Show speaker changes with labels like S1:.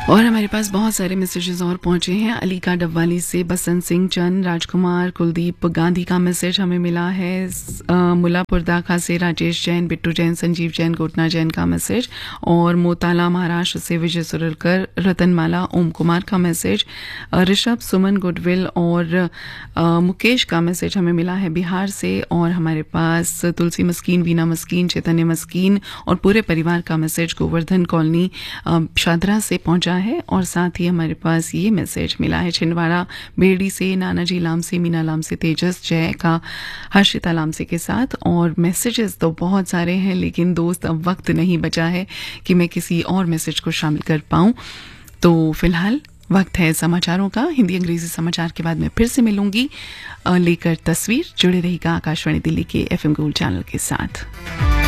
S1: और हमारे पास बहुत सारे मैसेजेस और पहुंचे हैं। अलीका डबवाली से बसंत सिंह चंद, राजकुमार, कुलदीप गांधी का मैसेज हमें मिला है। मुल्लापुर दाखा से राजेश जैन, बिट्टू जैन, संजीव जैन, गोटना जैन का मैसेज। और मोताला महाराष्ट्र से विजय सुरलकर, रतनमाला, ओम कुमार का मैसेज। ऋषभ, सुमन, गुडविल और मुकेश का मैसेज हमें मिला है बिहार से। और हमारे पास तुलसी मस्कीन, वीना मस्कीन, चैतन्य मस्कीन और पूरे परिवार का मैसेज गोवर्धन कॉलोनी शादरा से पहुंचा है। और साथ ही हमारे पास ये मैसेज मिला है छिंदवाड़ा बेड़ी से नानाजी लामसे, मीना लामसे, तेजस जय का हर्षिता लामसे के साथ। और मैसेजेस तो बहुत सारे हैं, लेकिन दोस्त अब वक्त नहीं बचा है कि मैं किसी और मैसेज को शामिल कर पाऊं। तो फिलहाल वक्त है समाचारों का। हिंदी अंग्रेजी समाचार के बाद मैं फिर से मिलूंगी लेकर तस्वीर। जुड़े रहिएगा आकाशवाणी दिल्ली के FM गोल्ड चैनल के साथ।